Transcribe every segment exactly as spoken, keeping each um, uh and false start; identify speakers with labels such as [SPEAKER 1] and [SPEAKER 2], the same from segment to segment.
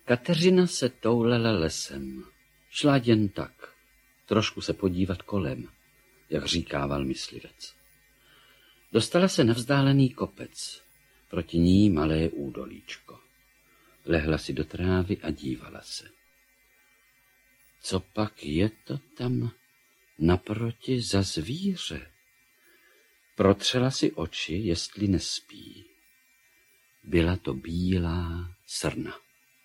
[SPEAKER 1] Kateřina se toulela lesem. Šla jen tak, trošku se podívat kolem, jak říkával myslivec. Dostala se na vzdálený kopec, proti ní malé údolíčko. Lehla si do trávy a dívala se. Co pak je to tam naproti za zvíře? Protřela si oči, jestli nespí. Byla to bílá srna.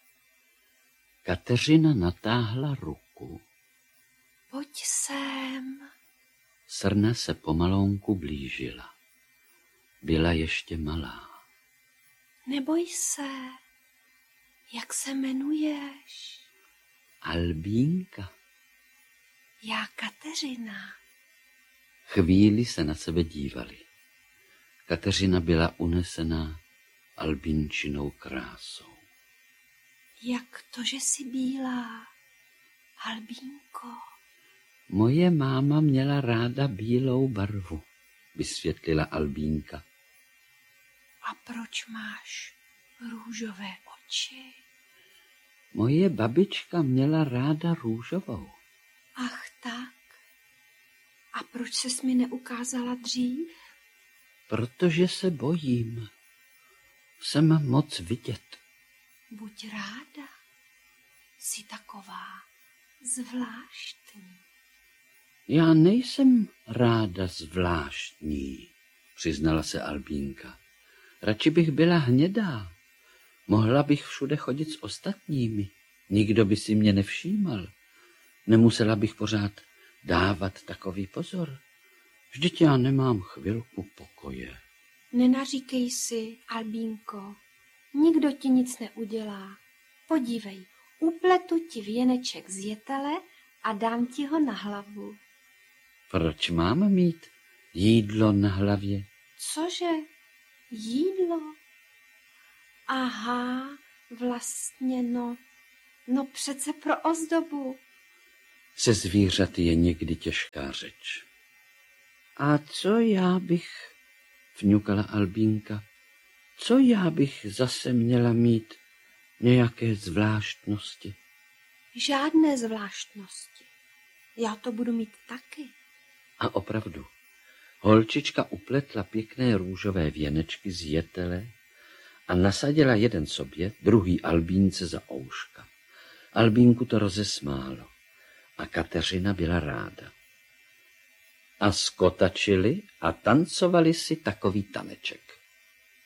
[SPEAKER 1] Kateřina natáhla ruku.
[SPEAKER 2] Pojď sem.
[SPEAKER 1] Srna se pomalonku blížila. Byla ještě malá.
[SPEAKER 2] Neboj se. Jak se jmenuješ?
[SPEAKER 1] Albínka.
[SPEAKER 2] Já Kateřina.
[SPEAKER 1] Chvíli se na sebe dívali. Kateřina byla unesená Albínčinou krásou.
[SPEAKER 2] Jak to, že jsi bílá, Albínko?
[SPEAKER 1] Moje máma měla ráda bílou barvu, vysvětlila Albínka.
[SPEAKER 2] A proč máš růžové oči?
[SPEAKER 1] Moje babička měla ráda růžovou.
[SPEAKER 2] Ach tak. A proč ses mi neukázala dřív?
[SPEAKER 1] Protože se bojím. Jsem moc vidět.
[SPEAKER 2] Buď ráda. Jsi taková zvláštní.
[SPEAKER 1] Já nejsem ráda zvláštní, přiznala se Albínka. Radši bych byla hnědá. Mohla bych všude chodit s ostatními. Nikdo by si mě nevšímal. Nemusela bych pořád dávat takový pozor. Vždyť já nemám chvilku pokoje.
[SPEAKER 2] Nenaříkej si, Albínko. Nikdo ti nic neudělá. Podívej, upletu ti věneček z jetele a dám ti ho na hlavu.
[SPEAKER 1] Proč mám mít jídlo na hlavě?
[SPEAKER 2] Cože? Jídlo? Aha, vlastně no, no přece pro ozdobu.
[SPEAKER 1] Se zvířaty je někdy těžká řeč. A co já bych, vňukala Albínka, co já bych zase měla mít nějaké zvláštnosti?
[SPEAKER 2] Žádné zvláštnosti. Já to budu mít taky.
[SPEAKER 1] A opravdu, holčička upletla pěkné růžové věnečky z jetele a nasadila jeden sobě, druhý Albínce za ouška. Albínku to rozesmálo a Kateřina byla ráda. A skotačili a tancovali si takový taneček.